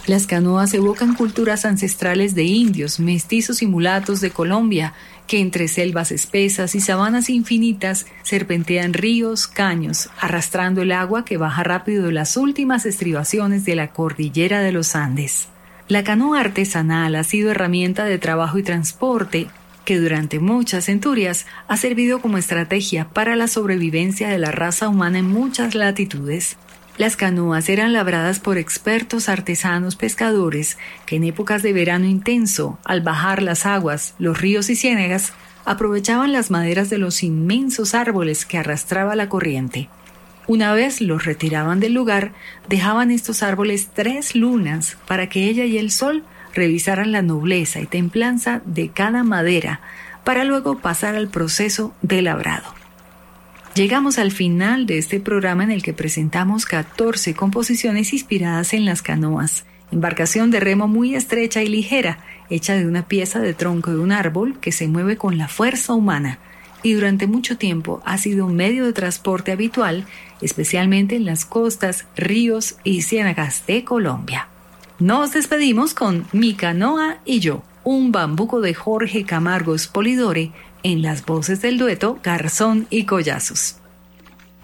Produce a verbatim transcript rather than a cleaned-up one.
Las canoas evocan culturas ancestrales de indios, mestizos y mulatos de Colombia, que entre selvas espesas y sabanas infinitas serpentean ríos, caños, arrastrando el agua que baja rápido de las últimas estribaciones de la cordillera de los Andes. La canoa artesanal ha sido herramienta de trabajo y transporte que durante muchas centurias ha servido como estrategia para la sobrevivencia de la raza humana en muchas latitudes. Las canoas eran labradas por expertos artesanos pescadores que en épocas de verano intenso, al bajar las aguas, los ríos y ciénagas, aprovechaban las maderas de los inmensos árboles que arrastraba la corriente. Una vez los retiraban del lugar, dejaban estos árboles tres lunas para que ella y el sol revisaran la nobleza y templanza de cada madera, para luego pasar al proceso de labrado. Llegamos al final de este programa en el que presentamos catorce composiciones inspiradas en las canoas, embarcación de remo muy estrecha y ligera, hecha de una pieza de tronco de un árbol que se mueve con la fuerza humana y durante mucho tiempo ha sido un medio de transporte habitual, especialmente en las costas, ríos y ciénagas de Colombia. Nos despedimos con Mi canoa y yo, un bambuco de Jorge Camargo Spolidore, en las voces del dueto Garzón y Collazos.